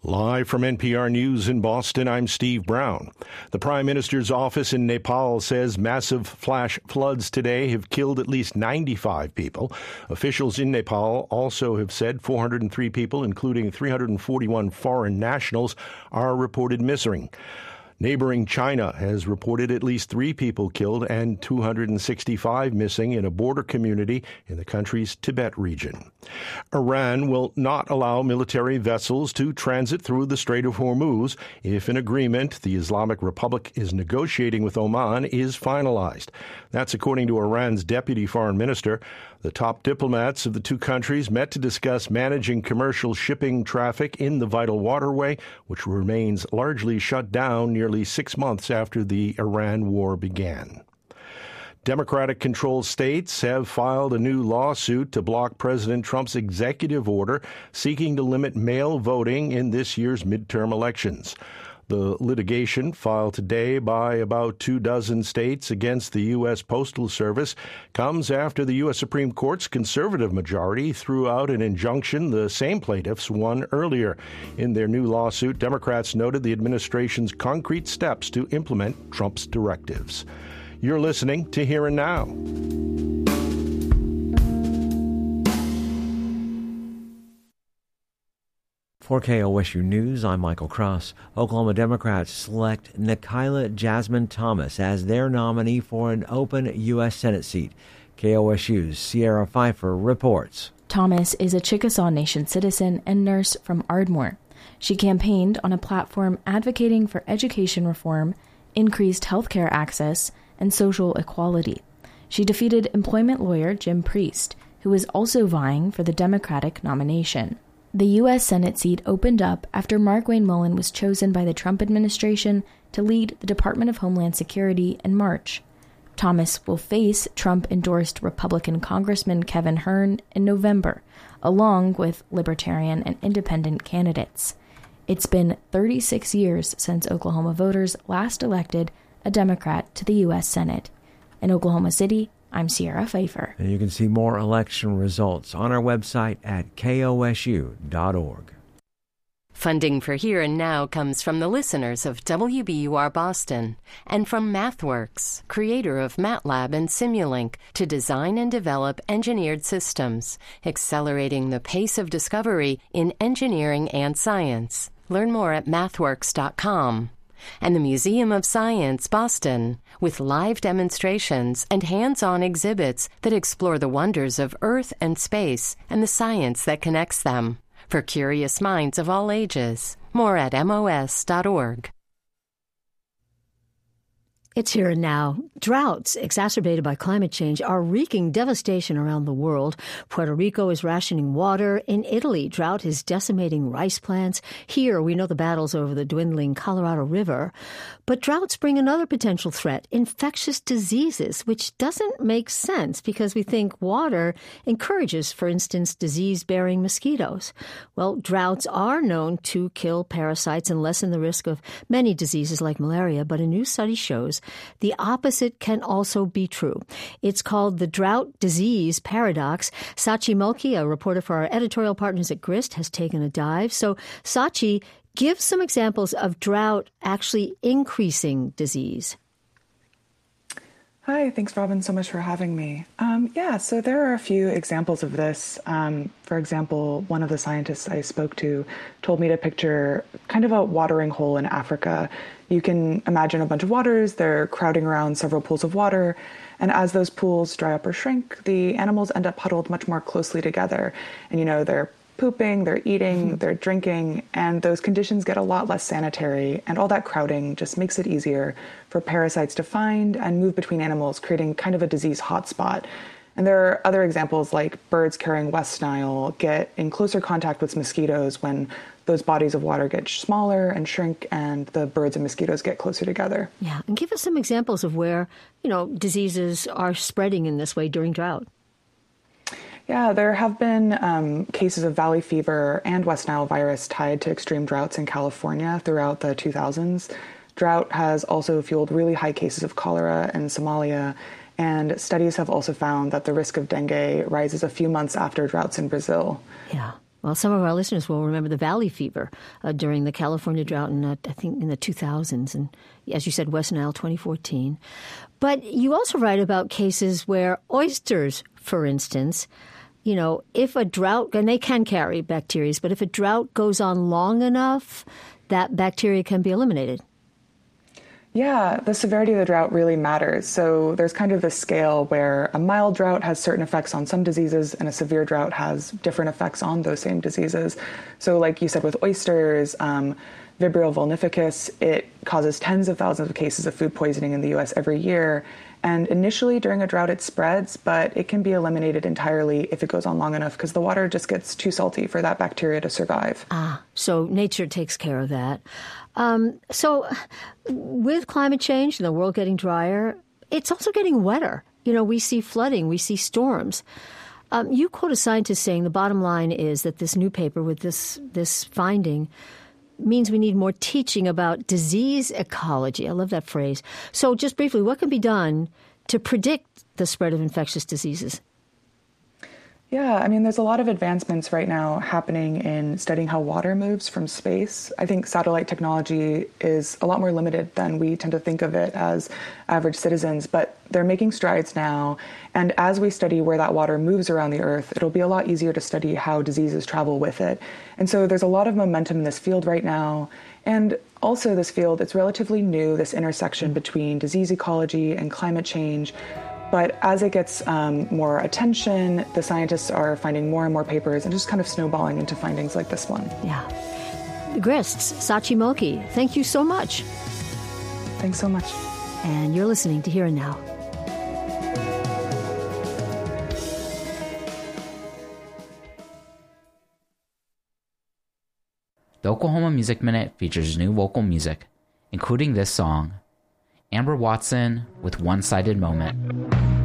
Live from NPR News in Boston, I'm Steve Brown. The Prime Minister's office in Nepal says massive flash floods today have killed at least 95 people. Officials in Nepal also have said 403 people, including 341 foreign nationals, are reported missing. Neighboring China has reported at least 3 people killed and 265 missing in a border community in the country's Tibet region. Iran will not allow military vessels to transit through the Strait of Hormuz if an agreement the Islamic Republic is negotiating with Oman is finalized. That's according to Iran's deputy foreign minister. The top diplomats of the two countries met to discuss managing commercial shipping traffic in the vital waterway, which remains largely shut down nearly 6 months after the Iran war began. Democratic-controlled states have filed a new lawsuit to block President Trump's executive order seeking to limit mail voting in this year's midterm elections. The litigation, filed today by about 24 states against the U.S. Postal Service, comes after the U.S. Supreme Court's conservative majority threw out an injunction the same plaintiffs won earlier. In their new lawsuit, Democrats noted the administration's concrete steps to implement Trump's directives. You're listening to Here and Now. For KOSU News, I'm Michael Cross. Oklahoma Democrats select Nikayla Jasmine Thomas as their nominee for an open U.S. Senate seat. KOSU's Sierra Pfeiffer reports. Thomas is a Chickasaw Nation citizen and nurse from Ardmore. She campaigned on a platform advocating for education reform, increased health care access, and social equality. She defeated employment lawyer Jim Priest, who was also vying for the Democratic nomination. The U.S. Senate seat opened up after Markwayne Mullin was chosen by the Trump administration to lead the Department of Homeland Security in March. Thomas will face Trump-endorsed Republican Congressman Kevin Hern in November, along with Libertarian and Independent candidates. It's been 36 years since Oklahoma voters last elected a Democrat to the U.S. Senate. In Oklahoma City, I'm Sierra Pfeiffer. And you can see more election results on our website at kosu.org. Funding for Here and Now comes from the listeners of WBUR Boston and from MathWorks, creator of MATLAB and Simulink, to design and develop engineered systems, accelerating the pace of discovery in engineering and science. Learn more at mathworks.com. And the Museum of Science, Boston, with live demonstrations and hands-on exhibits that explore the wonders of Earth and space and the science that connects them. For curious minds of all ages. More at mos.org. It's Here and Now. Droughts exacerbated by climate change are wreaking devastation around the world. Puerto Rico is rationing water. In Italy, drought is decimating rice plants. Here, we know the battles over the dwindling Colorado River. But droughts bring another potential threat, infectious diseases, which doesn't make sense because we think water encourages, for instance, disease-bearing mosquitoes. Well, droughts are known to kill parasites and lessen the risk of many diseases like malaria, but a new study shows the opposite can also be true. It's called the drought disease paradox. Sachi Mulkey, a reporter for our editorial partners at Grist, has taken a dive. So, Sachi, give some examples of drought actually increasing disease. Hi, thanks, Robin, so much for having me. So there are a few examples of this. For example, one of the scientists I spoke to told me to picture kind of a watering hole in Africa. You can imagine a bunch of waters, they're crowding around several pools of water, and as those pools dry up or shrink, the animals end up huddled much more closely together. And, they're pooping, they're eating, they're drinking, and those conditions get a lot less sanitary, and all that crowding just makes it easier for parasites to find and move between animals, creating kind of a disease hotspot. And there are other examples like birds carrying West Nile get in closer contact with mosquitoes when those bodies of water get smaller and shrink and the birds and mosquitoes get closer together. Yeah, and give us some examples of where, diseases are spreading in this way during drought. Yeah, there have been cases of valley fever and West Nile virus tied to extreme droughts in California throughout the 2000s. Drought has also fueled really high cases of cholera in Somalia, and studies have also found that the risk of dengue rises a few months after droughts in Brazil. Yeah. Well, some of our listeners will remember the valley fever during the California drought in, I think, in the 2000s. And as you said, West Nile 2014. But you also write about cases where oysters, for instance, you know, if a drought, and they can carry bacteria, but if a drought goes on long enough, that bacteria can be eliminated. Yeah, the severity of the drought really matters. So there's kind of this scale where a mild drought has certain effects on some diseases and a severe drought has different effects on those same diseases. So like you said with oysters, Vibrio vulnificus, it causes tens of thousands of cases of food poisoning in the U.S. every year. And initially during a drought, it spreads, but it can be eliminated entirely if it goes on long enough because the water just gets too salty for that bacteria to survive. So nature takes care of that. So with climate change and the world getting drier, it's also getting wetter. You know, we see flooding, we see storms. You quote a scientist saying the bottom line is that this new paper with this finding means we need more teaching about disease ecology. I love that phrase. So just briefly, what can be done to predict the spread of infectious diseases? Yeah, I mean, there's a lot of advancements right now happening in studying how water moves from space. I think satellite technology is a lot more limited than we tend to think of it as average citizens, but they're making strides now. And as we study where that water moves around the Earth, it'll be a lot easier to study how diseases travel with it. And so there's a lot of momentum in this field right now. And also this field, it's relatively new, this intersection between disease ecology and climate change. But as it gets more attention, the scientists are finding more and more papers and just kind of snowballing into findings like this one. Yeah. GRIST's Sachi Mulkey, thank you so much. Thanks so much. And you're listening to Here and Now. The Oklahoma Music Minute features new vocal music, including this song, Amber Watson with One-Sided Moment.